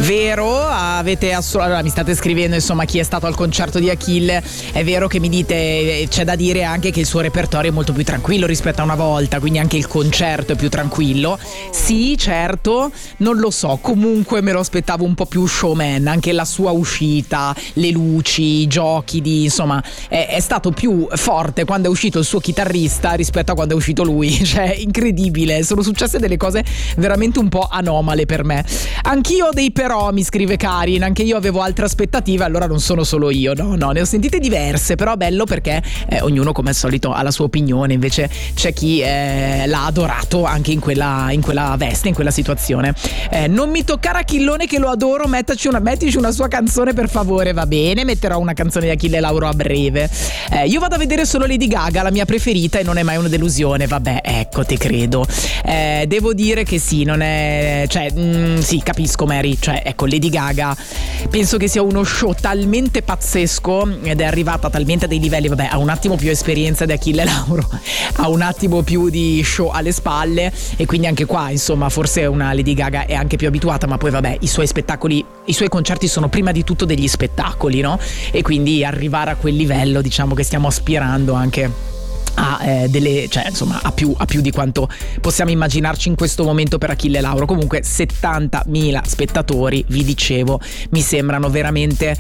Vero, allora mi state scrivendo insomma chi è stato al concerto di Achille. È vero che mi dite, c'è da dire anche che il suo repertorio è molto più tranquillo rispetto a una volta, quindi anche il concerto è più tranquillo. Sì, certo, non lo so, comunque me lo aspettavo un po' più showman, anche la sua uscita, le luci, i giochi insomma, è stato più forte quando è uscito il suo chitarrista rispetto a quando è uscito lui. Cioè, incredibile, sono successe delle cose veramente un po' anomale per me. Anch'io ho dei però, mi scrive Karin, anche io avevo altre aspettative, allora non sono solo io, no, ne ho sentite diverse, però bello perché ognuno come al solito ha la sua opinione, invece c'è chi l'ha adorato anche in quella veste, in quella situazione. Non mi toccare Achillone che lo adoro, mettici una sua canzone per favore. Va bene, metterò una canzone di Achille Lauro a breve. Io vado a vedere solo Lady Gaga, la mia preferita, e non è mai una delusione. Vabbè, ecco, te credo. Devo dire che sì, non è, cioè sì, capisco Mary, cioè ecco, Lady Gaga penso che sia uno show talmente pazzesco ed è arrivata talmente a dei livelli, vabbè, ha un attimo più esperienza di Achille Lauro, ha un attimo più di show alle spalle, e quindi anche qua insomma forse una Lady Gaga è anche più abituata, ma poi vabbè, i suoi spettacoli, i suoi concerti sono prima di tutto degli spettacoli, no? E quindi arrivare a quel livello, diciamo che stiamo aspirando anche a cioè insomma a più di quanto possiamo immaginarci in questo momento per Achille Lauro. Comunque 70.000 spettatori, vi dicevo, mi sembrano veramente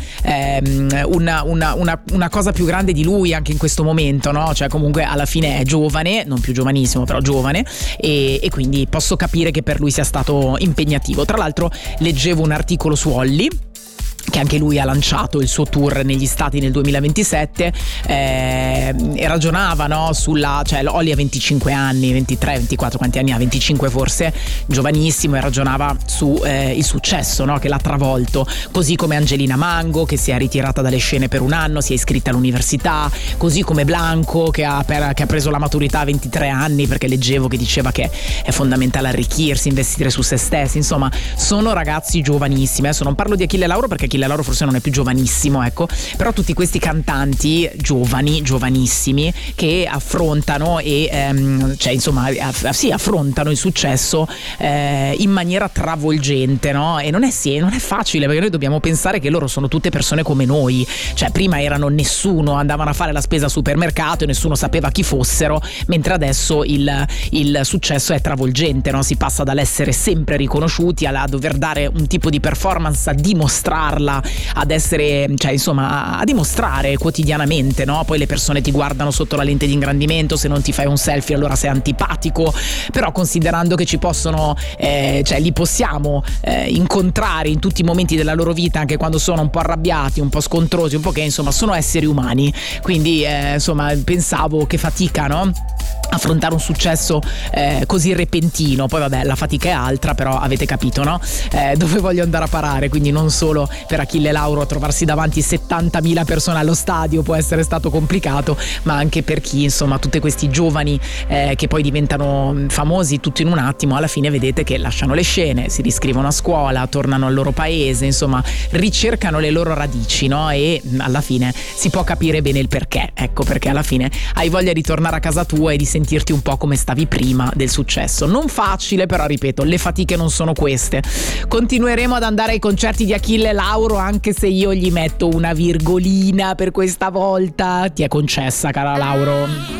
una cosa più grande di lui anche in questo momento, no? Cioè comunque alla fine è giovane, non più giovanissimo, però giovane, e quindi posso capire che per lui sia stato impegnativo. Tra l'altro leggevo un articolo su Olly, che anche lui ha lanciato il suo tour negli Stati nel 2027, e ragionava, no, cioè Olly ha 25 anni, 23, 24, quanti anni ha? 25 forse, giovanissimo, e ragionava su il successo, no, che l'ha travolto, così come Angelina Mango, che si è ritirata dalle scene per un anno, si è iscritta all'università, così come Blanco che ha preso la maturità a 23 anni, perché leggevo che diceva che è fondamentale arricchirsi, investire su se stessi. Insomma, sono ragazzi giovanissimi. Adesso non parlo di Achille Lauro perché Achille Lauro forse non è più giovanissimo, ecco, però tutti questi cantanti giovanissimi che affrontano cioè insomma affrontano il successo in maniera travolgente, no? E non è facile, perché noi dobbiamo pensare che loro sono tutte persone come noi, cioè prima erano nessuno, andavano a fare la spesa al supermercato e nessuno sapeva chi fossero, mentre adesso il successo è travolgente, no? Si passa dall'essere sempre riconosciuti a dover dare un tipo di performance, a dimostrarla, ad essere, cioè insomma a dimostrare quotidianamente, no? Poi le persone ti guardano sotto la lente di ingrandimento, se non ti fai un selfie allora sei antipatico, però considerando che ci possono cioè li possiamo incontrare in tutti i momenti della loro vita, anche quando sono un po' arrabbiati, un po' scontrosi, un po' che insomma sono esseri umani, quindi insomma pensavo che fatica, no? Affrontare un successo così repentino. Poi vabbè, la fatica è altra, però avete capito, no? Dove voglio andare a parare. Quindi non solo per Achille Lauro trovarsi davanti 70.000 persone allo stadio può essere stato complicato, ma anche per chi, insomma, tutti questi giovani che poi diventano famosi tutto in un attimo, alla fine vedete che lasciano le scene, si riscrivono a scuola, tornano al loro paese, insomma ricercano le loro radici, no? E alla fine si può capire bene il perché, ecco, perché alla fine hai voglia di tornare a casa tua e di sentirti un po' come stavi prima del successo. Non facile, però ripeto, le fatiche non sono queste. Continueremo ad andare ai concerti di Achille Lauro, anche se io gli metto una virgolina per questa volta. Ti è concessa, cara Lauro.